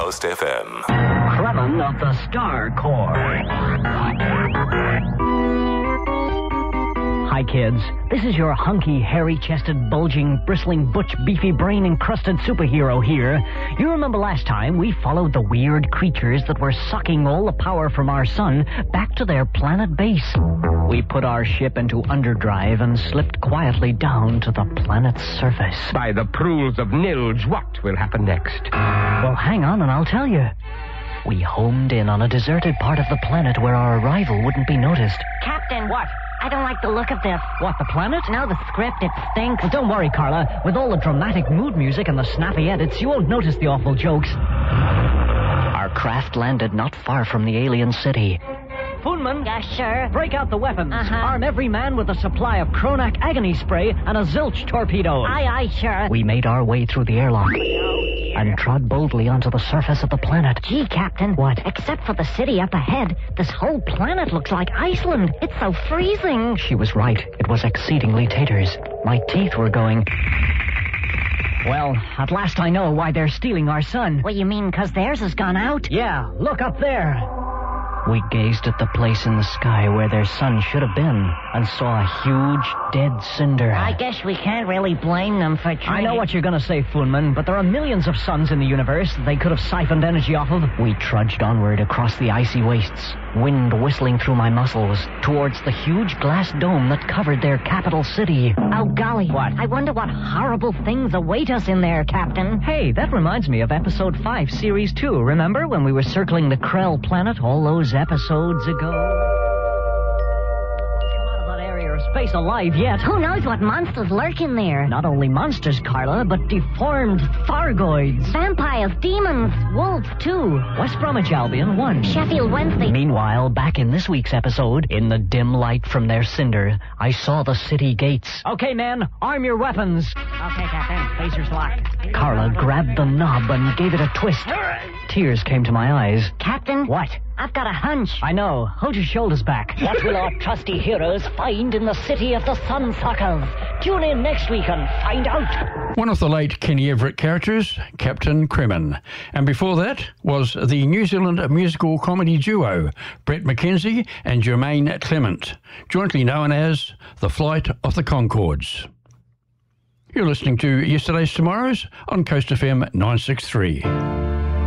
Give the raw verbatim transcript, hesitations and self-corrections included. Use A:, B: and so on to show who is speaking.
A: Coast F M.
B: Kremen of the Star Corps. Hi, kids. This is your hunky, hairy-chested, bulging, bristling, butch, beefy, brain-encrusted superhero here. You remember last time we followed the weird creatures that were sucking all the power from our sun back to their planet base. We put our ship into underdrive and slipped quietly down to the planet's surface.
C: By the prules of Nilge, what will happen next?
B: Well, hang on and I'll tell you. We homed in on a deserted part of the planet where our arrival wouldn't be noticed.
D: Captain.
B: What?
D: I don't like the look of this.
B: What, the planet?
D: No, the script, it stinks.
B: Well, don't worry, Carla. With all the dramatic mood music and the snappy edits, you won't notice the awful jokes. Our craft landed not far from the alien city. Foonman?
D: Yeah, sure.
B: Break out the weapons.
D: Uh-huh.
B: Arm every man with a supply of Kronak agony spray and a zilch torpedo.
D: Aye, aye, sure.
B: We made our way through the airlock and trod boldly onto the surface of the planet.
D: Gee, Captain.
B: What?
D: Except for the city up ahead, this whole planet looks like Iceland. It's so freezing.
B: She was right. It was exceedingly taters. My teeth were going... Well, at last I know why they're stealing our sun.
D: What, you mean because theirs has gone out?
B: Yeah, look up there. We gazed at the place in the sky where their sun should have been and saw a huge dead cinder.
D: I guess we can't really blame them for trying.
B: I know what you're going to say, Foonman, but there are millions of suns in the universe that they could have siphoned energy off of. We trudged onward across the icy wastes, wind whistling through my muscles, towards the huge glass dome that covered their capital city.
D: Oh, golly.
B: What?
D: I wonder what horrible things await us in there, Captain.
B: Hey, that reminds me of episode five, series two. Remember when we were circling the Krell planet all those episodes ago? Space alive yet.
D: Who knows what monsters lurk in there?
B: Not only monsters, Carla, but deformed Thargoids.
D: Vampires, demons, wolves, too.
B: West Bromwich Albion, one.
D: Sheffield Wednesday.
B: Meanwhile, back in this week's episode, in the dim light from their cinder, I saw the city gates. Okay, men, arm your weapons.
D: Okay, Captain. Lasers locked.
B: Carla grabbed the knob and gave it a twist. Tears came to my eyes.
D: Captain?
B: What?
D: I've got a hunch.
B: I know. Hold your shoulders back. What will our trusty heroes find in the city of the Sunsuckers? Tune in next week and find out.
E: One of the late Kenny Everett characters, Captain Kremen. And before that was the New Zealand musical comedy duo, Brett McKenzie and Jermaine Clement, jointly known as The Flight of the Conchords. You're listening to Yesterday's Tomorrows on Coast F M nine six three.